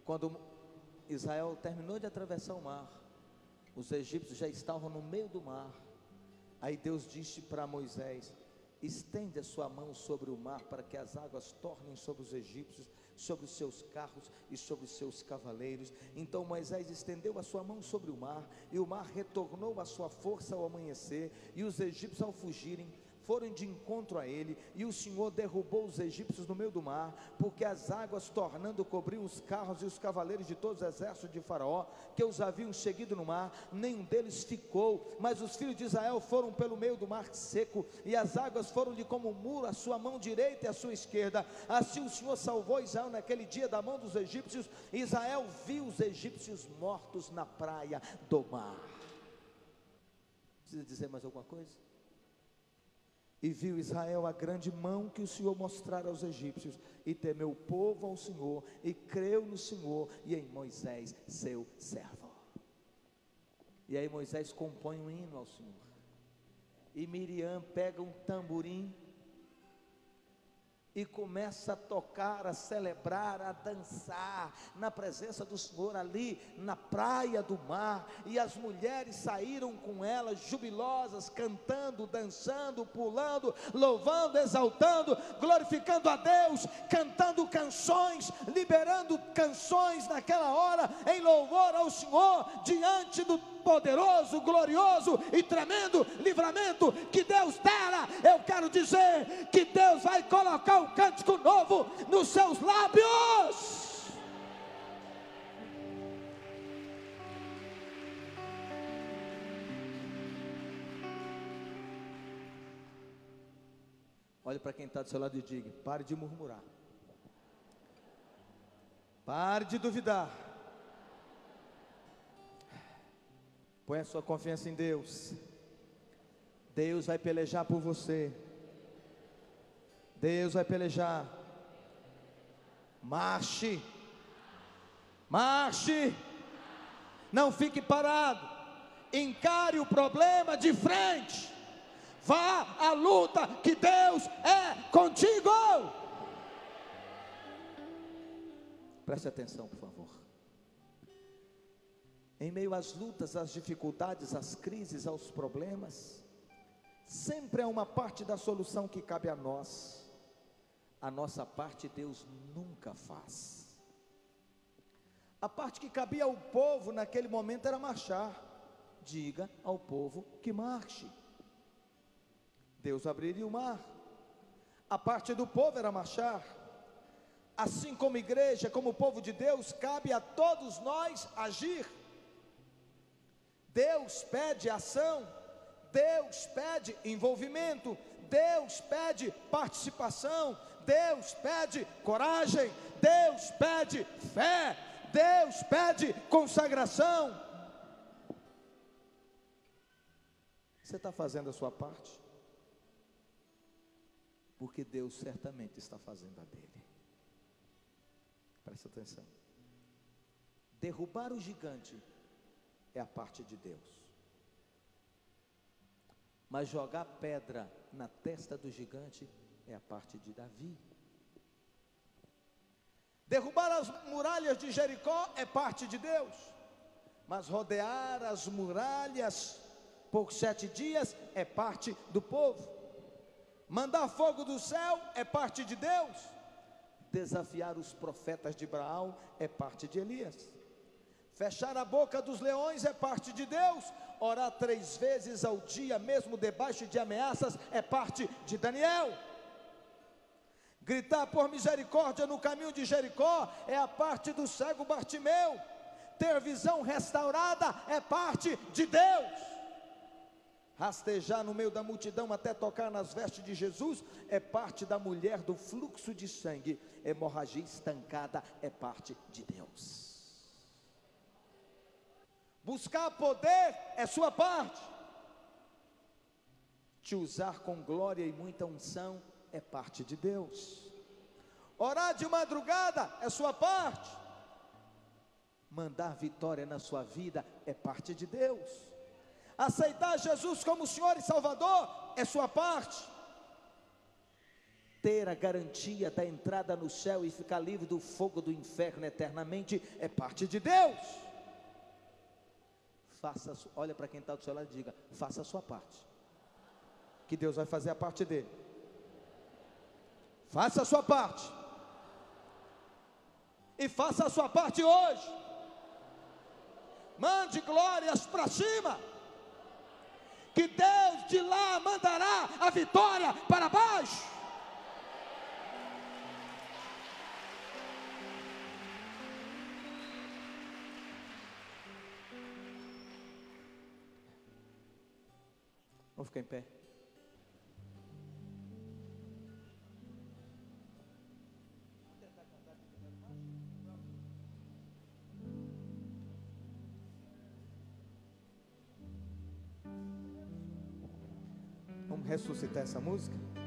quando Israel terminou de atravessar o mar, os egípcios já estavam no meio do mar. Aí Deus disse para Moisés: estende a sua mão sobre o mar, para que as águas tornem sobre os egípcios, sobre os seus carros e sobre os seus cavaleiros. Então Moisés estendeu a sua mão sobre o mar, e o mar retornou à sua força ao amanhecer, e os egípcios, ao fugirem, foram de encontro a ele, e o Senhor derrubou os egípcios no meio do mar, porque as águas tornando cobriam os carros e os cavaleiros de todos os exércitos de Faraó, que os haviam seguido no mar. Nenhum deles ficou, mas os filhos de Israel foram pelo meio do mar seco, e as águas foram-lhe como um muro, à sua mão direita e à sua esquerda. Assim o Senhor salvou Israel naquele dia da mão dos egípcios. Israel viu os egípcios mortos na praia do mar. Precisa dizer mais alguma coisa? E viu Israel a grande mão que o Senhor mostrara aos egípcios, e temeu o povo ao Senhor, e creu no Senhor e em Moisés seu servo. E aí Moisés compõe um hino ao Senhor, e Miriam pega um tamborim e começa a tocar, a celebrar, a dançar na presença do Senhor ali na praia do mar. E as mulheres saíram com ela jubilosas, cantando, dançando, pulando, louvando, exaltando, glorificando a Deus, cantando canções, liberando canções naquela hora em louvor ao Senhor, diante do poderoso, glorioso e tremendo livramento que Deus dera. Eu quero dizer que Deus vai colocar um cântico novo nos seus lábios. Olhe para quem está do seu lado e diga: pare de murmurar, pare de duvidar. Põe a sua confiança em Deus. Deus vai pelejar por você. Deus vai pelejar. Marche. Marche. Não fique parado. Encare o problema de frente. Vá à luta, que Deus é contigo. Preste atenção, por favor. Em meio às lutas, às dificuldades, às crises, aos problemas, sempre há uma parte da solução que cabe a nós. A nossa parte Deus nunca faz. A parte que cabia ao povo naquele momento era marchar. Diga ao povo que marche. Deus abriria o mar. A parte do povo era marchar. Assim como igreja, como povo de Deus, cabe a todos nós agir. Deus pede ação, Deus pede envolvimento, Deus pede participação, Deus pede coragem, Deus pede fé, Deus pede consagração. Você está fazendo a sua parte? Porque Deus certamente está fazendo a dele. Presta atenção. Derrubar o gigante é a parte de Deus, mas jogar pedra na testa do gigante é a parte de Davi. Derrubar as muralhas de Jericó é parte de Deus, mas rodear as muralhas por 7 dias é parte do povo. Mandar fogo do céu é parte de Deus. Desafiar os profetas de Baal é parte de Elias. Fechar a boca dos leões é parte de Deus. Orar 3 vezes ao dia, mesmo debaixo de ameaças, é parte de Daniel. Gritar por misericórdia no caminho de Jericó é a parte do cego Bartimeu. Ter visão restaurada é parte de Deus. Rastejar no meio da multidão até tocar nas vestes de Jesus é parte da mulher do fluxo de sangue. Hemorragia estancada é parte de Deus. Buscar poder é sua parte. Te usar com glória e muita unção é parte de Deus. Orar de madrugada é sua parte. Mandar vitória na sua vida é parte de Deus. Aceitar Jesus como Senhor e Salvador é sua parte. ter a garantia da entrada no céu e ficar livre do fogo do inferno eternamente, é parte de Deus. Olha para quem está do seu lado e diga: faça a sua parte, que Deus vai fazer a parte dele. Faça a sua parte, e faça a sua parte hoje. Mande glórias para cima, que Deus de lá mandará a vitória para baixo. Vamos ficar em pé. Vamos ressuscitar essa música?